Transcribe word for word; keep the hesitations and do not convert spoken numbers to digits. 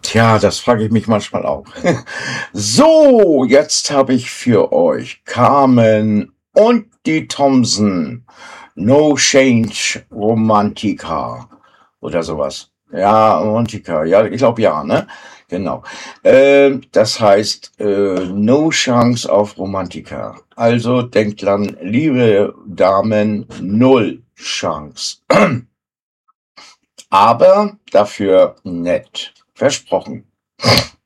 Tja, das frage ich mich manchmal auch. So, jetzt habe ich für euch Carmen und die Thompson. No Change Romantica oder sowas. Ja, Romantica. Ja, ich glaube ja, ne? Genau. Ähm, das heißt, äh, No Chance auf Romantica. Also denkt dran, liebe Damen, null Chance. Aber dafür nett. Versprochen.